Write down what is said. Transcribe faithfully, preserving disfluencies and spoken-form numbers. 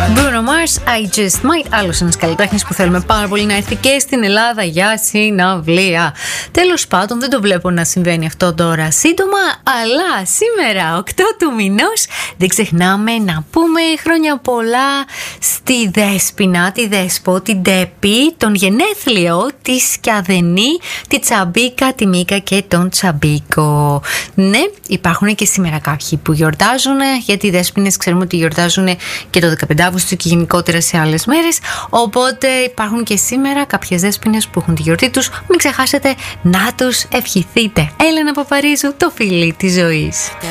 Bruno Mars, I Just Might. Άλλος ένας καλλιτέχνης που θέλουμε πάρα πολύ να έρθει και στην Ελλάδα για συναυλία. Τέλος πάντων, δεν το βλέπω να συμβαίνει αυτό τώρα σύντομα, αλλά σήμερα, οκτώ του μηνός, δεν ξεχνάμε να πούμε χρόνια πολλά στη Δέσποινα, τη Δέσπο, την Ντέπη, τον γενέθλιο, τη Σκιαδενή, τη Τσαμπίκα, τη Μίκα και τον Τσαμπίκο. Ναι, υπάρχουν και σήμερα κάποιοι που γιορτάζουν, γιατί οι Δέσποινες ξέρουμε ότι γιορτάζουν και το δεκαπέντε Αυγούστου και γενικότερα σε άλλες μέρες. Οπότε υπάρχουν και σήμερα κάποιες Δέσποινες που έχουν τη γιορτή τους. Μην ξεχάσετε να τους ευχηθείτε. Έλενα Παπαρίζου, το φιλί της ζωής.